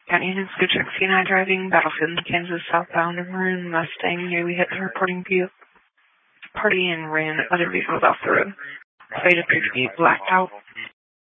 County Units, go check C9 driving, Battlefield, Kansas, southbound, and maroon Mustang nearly hit the reporting party and ran other vehicles off the road. Site appeared to be blacked out.